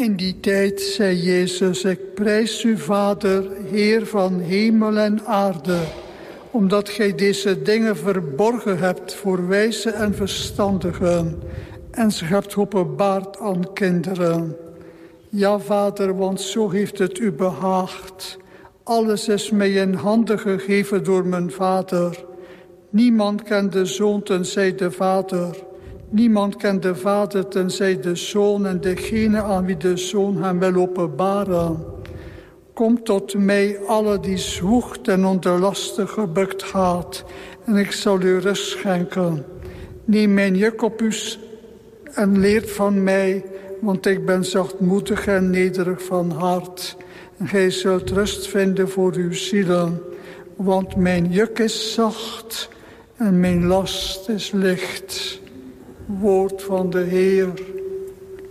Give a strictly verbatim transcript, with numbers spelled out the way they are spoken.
In die tijd zei Jezus, ik prijs u, Vader, Heer van hemel en aarde, omdat gij deze dingen verborgen hebt voor wijze en verstandigen en ze hebt openbaard aan kinderen. Ja, Vader, want zo heeft het u behaagd. Alles is mij in handen gegeven door mijn Vader. Niemand kent de Zoon tenzij de Vader. Niemand kent de Vader tenzij de Zoon en degene aan wie de Zoon hem wil openbaren. Kom tot mij, alle die zwoegt en onder lasten gebukt gaat, en ik zal u rust schenken. Neem mijn juk op u en leert van mij, want ik ben zachtmoedig en nederig van hart. En gij zult rust vinden voor uw zielen, want mijn juk is zacht en mijn last is licht. Woord van de Heer.